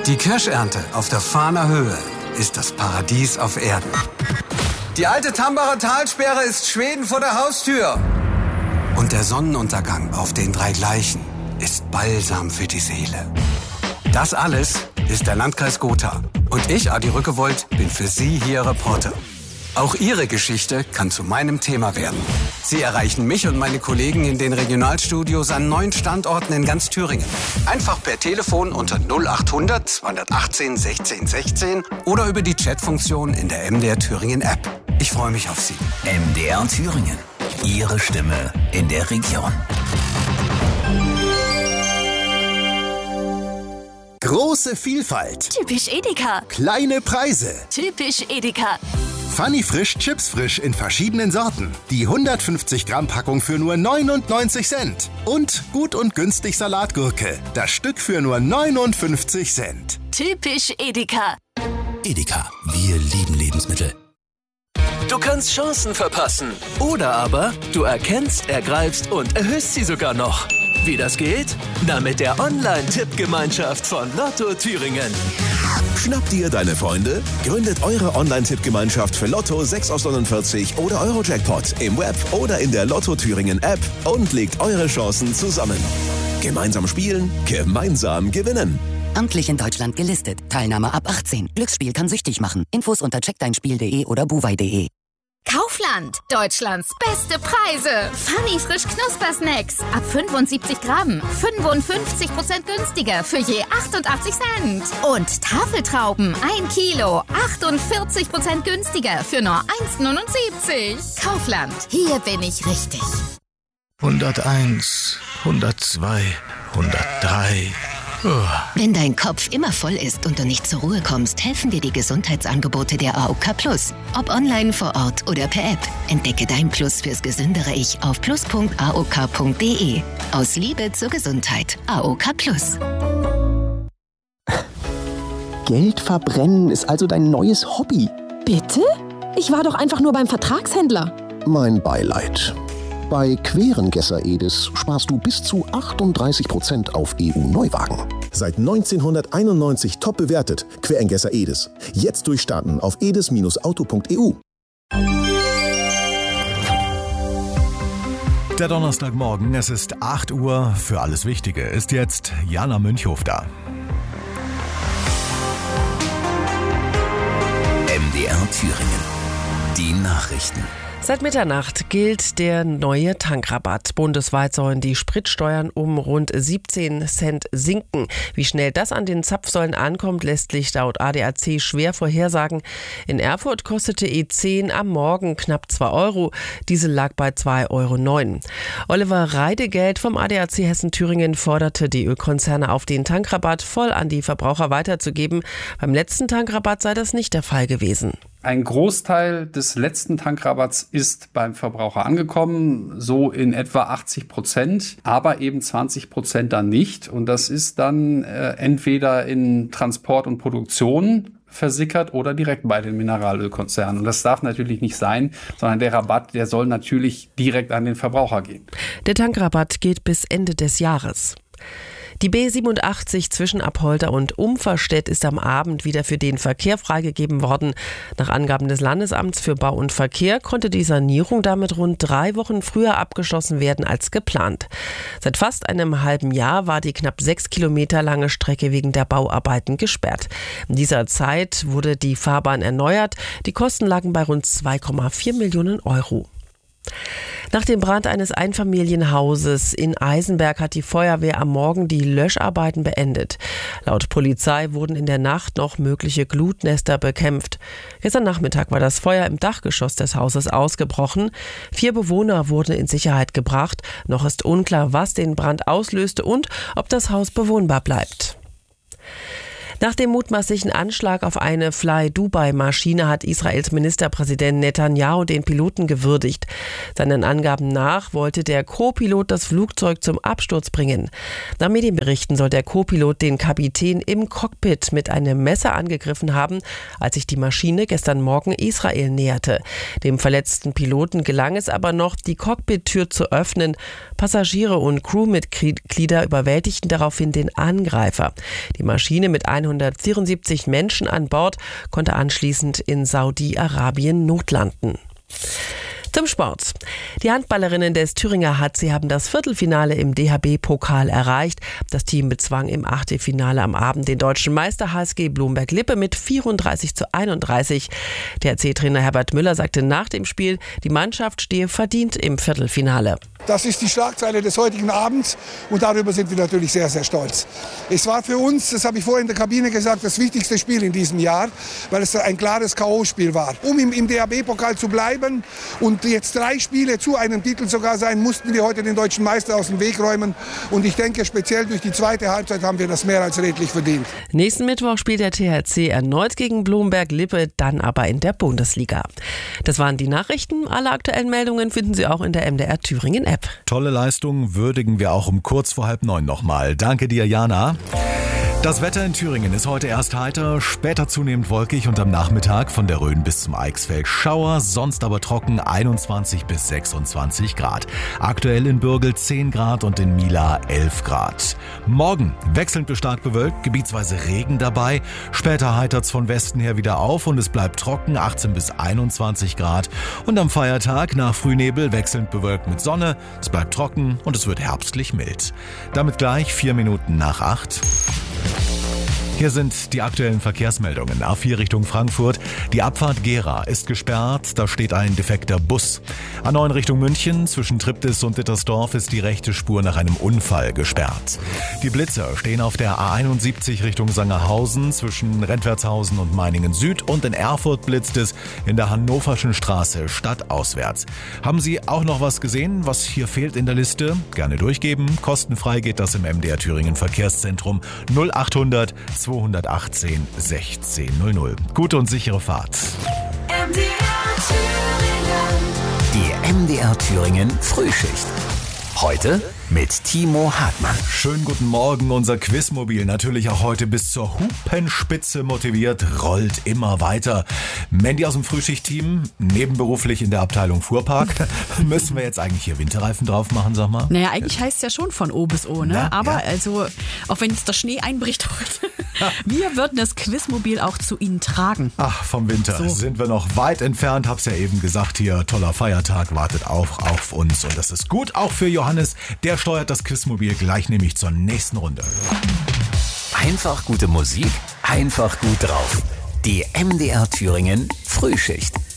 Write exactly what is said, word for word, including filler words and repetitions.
Die Kirschernte auf der Fahner Höhe ist das Paradies auf Erden. Die alte Tambacher Talsperre ist Schweden vor der Haustür. Und der Sonnenuntergang auf den drei Gleichen ist Balsam für die Seele. Das alles ist der Landkreis Gotha. Und ich, Adi Rückewold, bin für Sie hier Reporter. Auch Ihre Geschichte kann zu meinem Thema werden. Sie erreichen mich und meine Kollegen in den Regionalstudios an neun Standorten in ganz Thüringen. Einfach per Telefon unter null acht hundert zweihundertachtzehn sechzehn sechzehn oder über die Chatfunktion in der M D R Thüringen App. Ich freue mich auf Sie. M D R Thüringen. Ihre Stimme in der Region. Große Vielfalt. Typisch Edeka. Kleine Preise. Typisch Edeka. Funny Frisch Chips Frisch in verschiedenen Sorten. Die hundertfünfzig Gramm Packung für nur neunundneunzig Cent. Und gut und günstig Salatgurke. Das Stück für nur neunundfünfzig Cent. Typisch Edeka. Edeka, wir lieben Lebensmittel. Du kannst Chancen verpassen. Oder aber du erkennst, ergreifst und erhöhst sie sogar noch. Wie das geht? Na, mit der Online-Tippgemeinschaft von Lotto Thüringen. Schnappt ihr deine Freunde? Gründet eure Online-Tippgemeinschaft für Lotto sechs aus neunundvierzig oder Eurojackpot im Web oder in der Lotto Thüringen App und legt eure Chancen zusammen. Gemeinsam spielen, gemeinsam gewinnen. Amtlich in Deutschland gelistet. Teilnahme ab achtzehn. Glücksspiel kann süchtig machen. Infos unter check dein spiel punkt de oder buwei punkt de. Kaufland, Deutschlands beste Preise. Funny Frisch Knuspersnacks. Ab fünfundsiebzig Gramm. fünfundfünfzig Prozent günstiger für je achtundachtzig Cent. Und Tafeltrauben, ein Kilo. achtundvierzig Prozent günstiger für nur eins neunundsiebzig. Kaufland, hier bin ich richtig. hunderteins, hundertzwei, hundertdrei... Wenn dein Kopf immer voll ist und du nicht zur Ruhe kommst, helfen dir die Gesundheitsangebote der A O K Plus. Ob online, vor Ort oder per App. Entdecke dein Plus fürs gesündere Ich auf plus punkt a o k punkt de. Aus Liebe zur Gesundheit. A O K Plus. Geld verbrennen ist also dein neues Hobby. Bitte? Ich war doch einfach nur beim Vertragshändler. Mein Beileid. Bei Querengesser Edis sparst du bis zu achtunddreißig Prozent auf E U-Neuwagen. Seit neunzehnhunderteinundneunzig top bewertet. Querengesser Edis. Jetzt durchstarten auf edis Auto punkt e u. Der Donnerstagmorgen, es ist acht Uhr. Für alles Wichtige ist jetzt Jana Münchhof da. M D R Thüringen. Die Nachrichten. Seit Mitternacht gilt der neue Tankrabatt. Bundesweit sollen die Spritsteuern um rund siebzehn Cent sinken. Wie schnell das an den Zapfsäulen ankommt, lässt sich laut A D A C schwer vorhersagen. In Erfurt kostete E zehn am Morgen knapp zwei Euro. Diesel lag bei zwei Euro neun. Oliver Reidegeld vom A D A C Hessen-Thüringen forderte die Ölkonzerne auf, den Tankrabatt voll an die Verbraucher weiterzugeben. Beim letzten Tankrabatt sei das nicht der Fall gewesen. Ein Großteil des letzten Tankrabatts ist beim Verbraucher angekommen, so in etwa achtzig Prozent, aber eben zwanzig Prozent dann nicht. Und das ist dann äh, entweder in Transport und Produktion versickert oder direkt bei den Mineralölkonzernen. Und das darf natürlich nicht sein, sondern der Rabatt, der soll natürlich direkt an den Verbraucher gehen. Der Tankrabatt geht bis Ende des Jahres. Die B siebenundachtzig zwischen Apolda und Umverstedt ist am Abend wieder für den Verkehr freigegeben worden. Nach Angaben des Landesamts für Bau und Verkehr konnte die Sanierung damit rund drei Wochen früher abgeschlossen werden als geplant. Seit fast einem halben Jahr war die knapp sechs Kilometer lange Strecke wegen der Bauarbeiten gesperrt. In dieser Zeit wurde die Fahrbahn erneuert. Die Kosten lagen bei rund zwei Komma vier Millionen Euro. Nach dem Brand eines Einfamilienhauses in Eisenberg hat die Feuerwehr am Morgen die Löscharbeiten beendet. Laut Polizei wurden in der Nacht noch mögliche Glutnester bekämpft. Gestern Nachmittag war das Feuer im Dachgeschoss des Hauses ausgebrochen. Vier Bewohner wurden in Sicherheit gebracht. Noch ist unklar, was den Brand auslöste und ob das Haus bewohnbar bleibt. Nach dem mutmaßlichen Anschlag auf eine Fly-Dubai-Maschine hat Israels Ministerpräsident Netanyahu den Piloten gewürdigt. Seinen Angaben nach wollte der Co-Pilot das Flugzeug zum Absturz bringen. Nach Medienberichten soll der Co-Pilot den Kapitän im Cockpit mit einem Messer angegriffen haben, als sich die Maschine gestern Morgen Israel näherte. Dem verletzten Piloten gelang es aber noch, die Cockpit-Tür zu öffnen. Passagiere und Crewmitglieder überwältigten daraufhin den Angreifer. Die Maschine mit hundertvierundsiebzig Menschen an Bord, konnte anschließend in Saudi-Arabien notlanden. Zum Sport. Die Handballerinnen des Thüringer H C haben das Viertelfinale im D H B-Pokal erreicht. Das Team bezwang im Achtelfinale am Abend den deutschen Meister H S G Blomberg-Lippe mit vierunddreißig zu einunddreißig. Der H C-Trainer Herbert Müller sagte nach dem Spiel, die Mannschaft stehe verdient im Viertelfinale. Das ist die Schlagzeile des heutigen Abends und darüber sind wir natürlich sehr, sehr stolz. Es war für uns, das habe ich vorhin in der Kabine gesagt, das wichtigste Spiel in diesem Jahr, weil es ein klares K O-Spiel war. Um im, im D H B-Pokal zu bleiben und jetzt drei Spiele zu einem Titel sogar sein, mussten wir heute den deutschen Meister aus dem Weg räumen. Und ich denke, speziell durch die zweite Halbzeit haben wir das mehr als redlich verdient. Nächsten Mittwoch spielt der T H C erneut gegen Blomberg-Lippe, dann aber in der Bundesliga. Das waren die Nachrichten. Alle aktuellen Meldungen finden Sie auch in der M D R Thüringen App. Tolle Leistung würdigen wir auch um kurz vor halb neun nochmal. Danke dir, Jana. Das Wetter in Thüringen ist heute erst heiter, später zunehmend wolkig und am Nachmittag von der Rhön bis zum Eichsfeld Schauer, sonst aber trocken einundzwanzig bis sechsundzwanzig Grad. Aktuell in Bürgel zehn Grad und in Mila elf Grad. Morgen wechselnd bis stark bewölkt, gebietsweise Regen dabei. Später heitert's von Westen her wieder auf und es bleibt trocken, achtzehn bis einundzwanzig Grad. Und am Feiertag nach Frühnebel wechselnd bewölkt mit Sonne, es bleibt trocken und es wird herbstlich mild. Damit gleich vier Minuten nach acht. Hier sind die aktuellen Verkehrsmeldungen. A vier Richtung Frankfurt. Die Abfahrt Gera ist gesperrt. Da steht ein defekter Bus. A neun Richtung München. Zwischen Triptis und Dittersdorf ist die rechte Spur nach einem Unfall gesperrt. Die Blitzer stehen auf der A einundsiebzig Richtung Sangerhausen zwischen Rentwertshausen und Meiningen Süd. Und in Erfurt blitzt es in der Hannoverschen Straße stadtauswärts. Haben Sie auch noch was gesehen, was hier fehlt in der Liste? Gerne durchgeben. Kostenfrei geht das im M D R Thüringen Verkehrszentrum null achthundert zweihundertachtzehn sechzehn null null. Gute und sichere Fahrt. M D R Thüringen. Die M D R Thüringen Frühschicht. Heute mit Timo Hartmann. Schönen guten Morgen, unser Quizmobil natürlich auch heute bis zur Hupenspitze motiviert, rollt immer weiter. Mandy aus dem Frühschicht-Team, nebenberuflich in der Abteilung Fuhrpark. Müssen wir jetzt eigentlich hier Winterreifen drauf machen, sag mal? Naja, eigentlich heißt es ja schon von O bis O, ne? Na, aber ja. also, auch wenn jetzt der Schnee einbricht heute, wir würden das Quizmobil auch zu Ihnen tragen. Ach, vom Winter So. sind wir noch weit entfernt, hab's ja eben gesagt, hier toller Feiertag wartet auch auf uns und das ist gut, auch für Johannes, der steuert das Quizmobil gleich nämlich zur nächsten Runde. Einfach gute Musik, einfach gut drauf. Die M D R Thüringen Frühschicht.